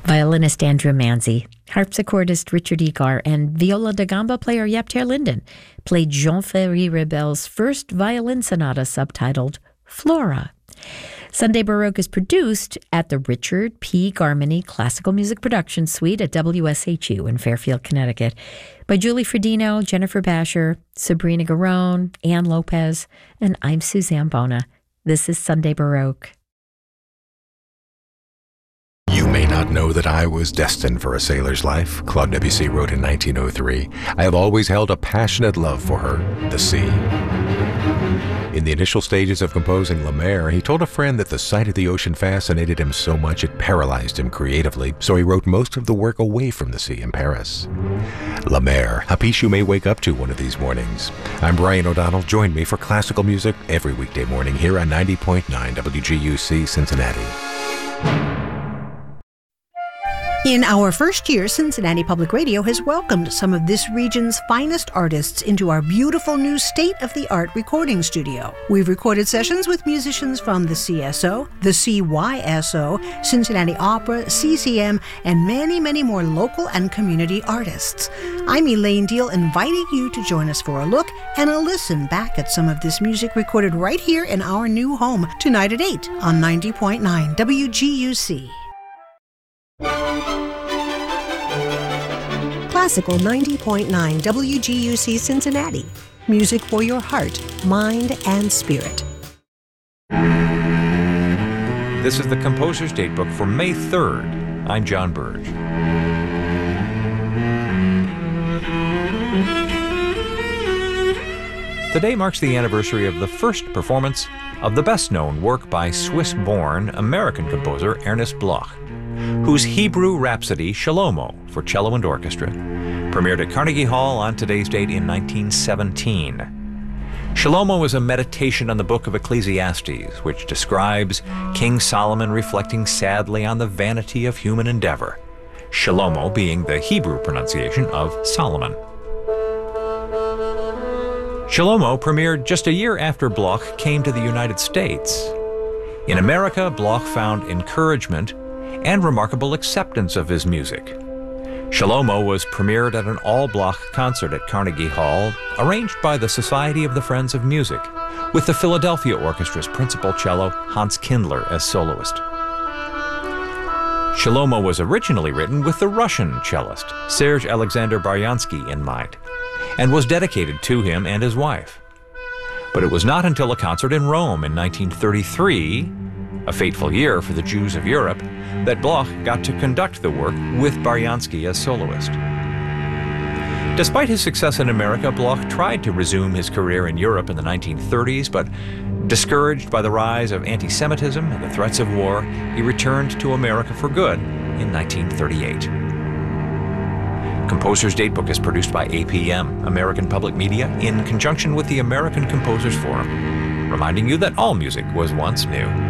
violinist Andrew Manzi, harpsichordist Richard Egar, and viola da gamba player Jaap ter Linden played Jean-Ferry Rebel's first violin sonata subtitled Flora. Sunday Baroque is produced at the Richard P. Garmany Classical Music Production Suite at WSHU in Fairfield, Connecticut, by Julie Fredino, Jennifer Basher, Sabrina Garone, Ann Lopez, and I'm Suzanne Bona. This is Sunday Baroque. You may not know that I was destined for a sailor's life, Claude Debussy wrote in 1903. I have always held a passionate love for her, the sea. In the initial stages of composing La Mer, he told a friend that the sight of the ocean fascinated him so much it paralyzed him creatively, so he wrote most of the work away from the sea in Paris. La Mer, a piece you may wake up to one of these mornings. I'm Brian O'Donnell. Join me for classical music every weekday morning here on 90.9 WGUC Cincinnati. In our first year, Cincinnati Public Radio has welcomed some of this region's finest artists into our beautiful new state-of-the-art recording studio. We've recorded sessions with musicians from the CSO, the CYSO, Cincinnati Opera, CCM, and many, many more local and community artists. I'm Elaine Deal, inviting you to join us for a look and a listen back at some of this music recorded right here in our new home tonight at 8 on 90.9 WGUC. Classical 90.9 WGUC Cincinnati. Music for your heart, mind, and spirit. This is the Composer's Datebook for May 3rd. I'm John Burge. Today marks the anniversary of the first performance of the best-known work by Swiss-born American composer Ernest Bloch, whose Hebrew Rhapsody, Shlomo, for cello and orchestra, premiered at Carnegie Hall on today's date in 1917. Shlomo is a meditation on the book of Ecclesiastes, which describes King Solomon reflecting sadly on the vanity of human endeavor, Shlomo being the Hebrew pronunciation of Solomon. Shlomo premiered just a year after Bloch came to the United States. In America, Bloch found encouragement and remarkable acceptance of his music. Shlomo was premiered at an all-Bloch concert at Carnegie Hall, arranged by the Society of the Friends of Music, with the Philadelphia Orchestra's principal cello, Hans Kindler, as soloist. Shlomo was originally written with the Russian cellist, Serge Alexander Baryansky, in mind, and was dedicated to him and his wife. But it was not until a concert in Rome in 1933, a fateful year for the Jews of Europe, that Bloch got to conduct the work with Baryansky as soloist. Despite his success in America, Bloch tried to resume his career in Europe in the 1930s, but discouraged by the rise of anti-Semitism and the threats of war, he returned to America for good in 1938. Composer's Datebook is produced by APM, American Public Media, in conjunction with the American Composers Forum, reminding you that all music was once new.